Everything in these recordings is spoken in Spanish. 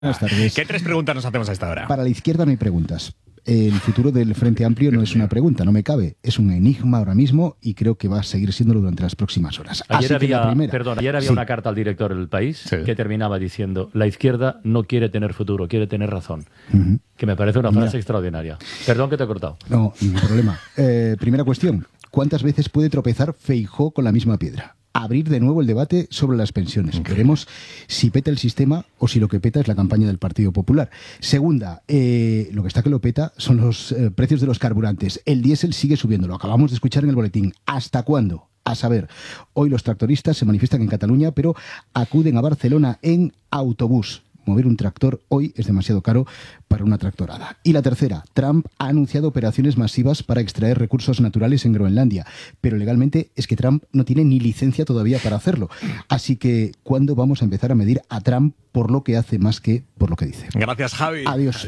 Buenas tardes. ¿Qué tres preguntas nos hacemos a esta hora? Para la izquierda no hay preguntas. El futuro del Frente Amplio no es una pregunta, no me cabe. Es un enigma ahora mismo y creo que va a seguir siéndolo durante las próximas horas. Ayer había Sí. una carta al director del País que terminaba diciendo: la izquierda no quiere tener futuro, quiere tener razón. Que me parece una frase extraordinaria. Perdón que te he cortado. No, ningún problema. Primera cuestión. ¿Cuántas veces puede tropezar Feijóo con la misma piedra? Abrir de nuevo el debate sobre las pensiones. Veremos si peta el sistema o si lo que peta es la campaña del Partido Popular. Segunda, lo que está que lo peta son los precios de los carburantes. El diésel sigue subiendo, lo acabamos de escuchar en el boletín. ¿Hasta cuándo? A saber, hoy los tractoristas se manifiestan en Cataluña, pero acuden a Barcelona en autobús. Mover un tractor hoy es demasiado caro para una tractorada. Y la tercera, Trump ha anunciado operaciones masivas para extraer recursos naturales en Groenlandia, pero legalmente es que Trump no tiene ni licencia todavía para hacerlo. Así que, ¿cuándo vamos a empezar a medir a Trump por lo que hace más que por lo que dice? Gracias, Javi. Adiós.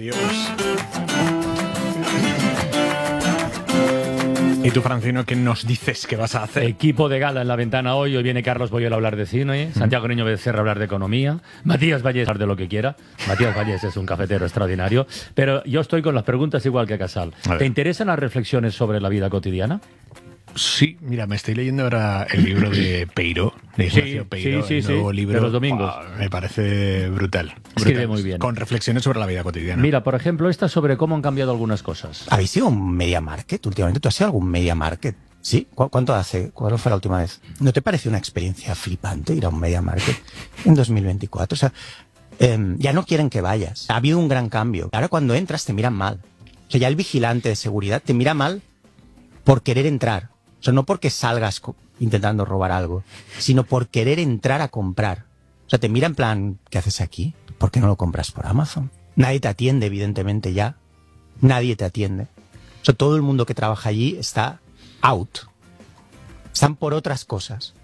¿Y tú, Francino, qué nos dices que vas a hacer? Equipo de gala en la ventana hoy. Hoy viene Carlos Boyel a hablar de cine, Santiago Niño Becerra a hablar de economía, Matías Vallés a hablar de lo que quiera. Matías Vallés es un cafetero extraordinario. Pero yo estoy con las preguntas igual que Casal. ¿Te interesan las reflexiones sobre la vida cotidiana? Sí, mira, me estoy leyendo ahora el libro de Peiró, de Ignacio Peiró, el nuevo libro de los domingos. Me parece brutal. Escribe muy bien. Con reflexiones sobre la vida cotidiana. Mira, por ejemplo, esta sobre cómo han cambiado algunas cosas. ¿Habéis ido a un Media Market últimamente? ¿Tú has ido a algún Media Market? ¿Sí? ¿Cuánto hace? ¿Cuál fue la última vez? ¿No te parece una experiencia flipante ir a un Media Market en 2024? O sea, ya no quieren que vayas. Ha habido un gran cambio. Ahora cuando entras te miran mal. O sea, ya el vigilante de seguridad te mira mal por querer entrar. O sea, no porque salgas intentando robar algo, sino por querer entrar a comprar. O sea, te mira en plan, ¿qué haces aquí? ¿Por qué no lo compras por Amazon? Nadie te atiende, evidentemente, ya. Nadie te atiende. O sea, todo el mundo que trabaja allí está out. Están por otras cosas.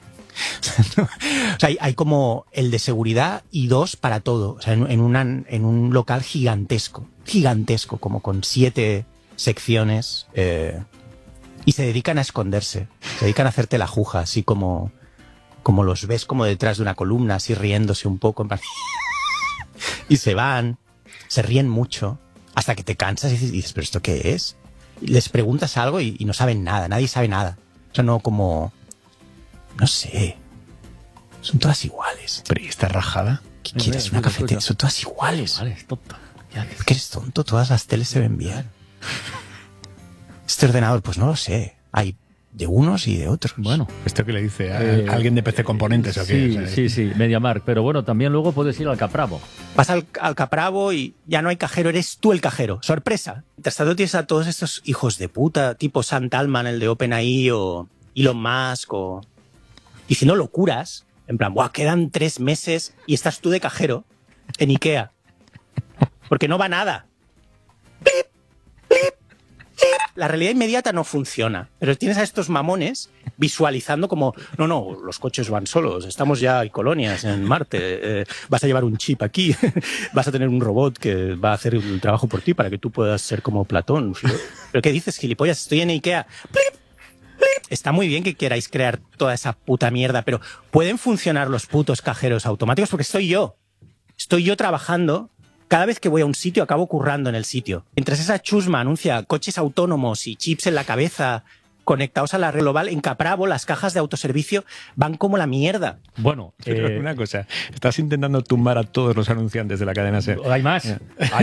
O sea, hay como el de seguridad y dos para todo. O sea, en un local gigantesco, como con 7 secciones, y se dedican a esconderse, se dedican a hacerte la juja, así como los ves como detrás de una columna, así riéndose un poco, en plan y se van, se ríen mucho, hasta que te cansas y dices, ¿pero esto qué es? Y les preguntas algo y no saben nada, nadie sabe nada. O sea, no sé, son todas iguales. ¿Pero y esta rajada? ¿Qué quieres? ¿Una cafetera? Son todas iguales. Vale, es tonto. ¿Por qué eres tonto? Todas las teles se ven bien. Este ordenador, pues no lo sé. Hay de unos y de otros. Bueno. ¿Esto qué le dice? ¿A alguien de PC Componentes o qué? Sí, MediaMarkt. Pero bueno, también luego puedes ir al Capravo. Vas al Capravo y ya no hay cajero, eres tú el cajero. ¡Sorpresa! Mientras tanto tienes a todos estos hijos de puta, tipo Sam Altman, el de OpenAI, o Elon Musk, o diciendo locuras. En plan, ¡buah! Quedan 3 meses y estás tú de cajero en Ikea. Porque no va nada. ¡Plip! ¡Plip! La realidad inmediata no funciona, pero tienes a estos mamones visualizando como, no, los coches van solos, estamos ya, hay colonias en Marte, vas a llevar un chip aquí, vas a tener un robot que va a hacer el trabajo por ti para que tú puedas ser como Platón. ¿Pero qué dices, gilipollas? Estoy en Ikea. ¡Plip! ¡Plip! Está muy bien que queráis crear toda esa puta mierda, pero ¿pueden funcionar los putos cajeros automáticos? Porque estoy yo trabajando. Cada vez que voy a un sitio acabo currando en el sitio. Mientras esa chusma anuncia coches autónomos y chips en la cabeza conectados a la red global, en Capravo las cajas de autoservicio van como la mierda. Bueno, pero una cosa, estás intentando tumbar a todos los anunciantes de la cadena SER. Hay más.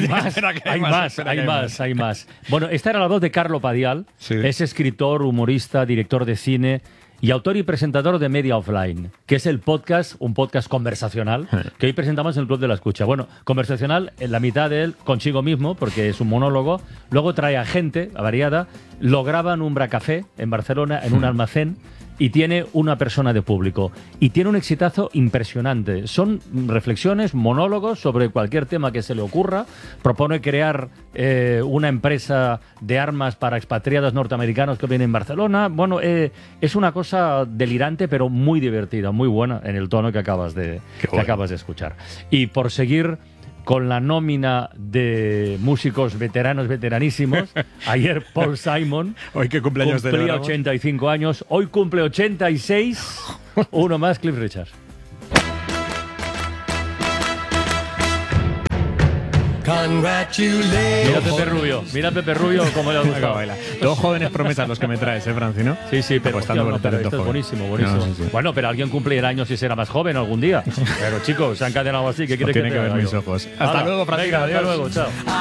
Hay más. Bueno, esta era la voz de Carlo Padial. Sí. Es escritor, humorista, director de cine y autor y presentador de Media Offline, que es un podcast conversacional, que hoy presentamos en el Club de la Escucha. Bueno, conversacional, en la mitad de él, consigo mismo, porque es un monólogo. Luego trae a gente, a variada, lo graba en un bracafé en Barcelona, en un almacén, y tiene una persona de público. Y tiene un exitazo impresionante. Son reflexiones, monólogos sobre cualquier tema que se le ocurra. Propone crear una empresa de armas para expatriados norteamericanos que vienen en Barcelona. Bueno, es una cosa delirante, pero muy divertida, muy buena en el tono que acabas de escuchar. Y por seguir con la nómina de músicos veteranísimos. Ayer Paul Simon hoy que cumpleaños cumplía 85 años, hoy cumple 86, uno más, Cliff Richard. Mira Pepe Rubio como le ha gustado. Todos jóvenes promesas los que me traes, Franci, ¿no? Sí, pero, hostia, pero esto es buenísimo. No, sí. Bueno, pero alguien cumple el año si será más joven algún día. Pero chicos, se han encadenado así, ¿qué quieres que tiene que ver mis ojos. Hasta luego, Francisco. Hasta luego, chao.